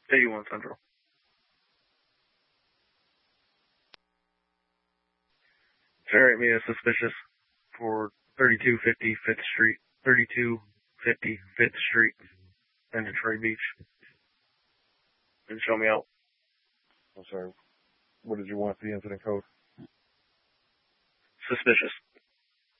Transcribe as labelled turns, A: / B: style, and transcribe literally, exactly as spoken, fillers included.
A: eighty-one Central. Generate me as suspicious for thirty-two fifty Fifth Street, thirty-two fifty Fifth Street in Detroit Beach. And show me out.
B: I'm sorry. What did you want the incident code?
A: Suspicious.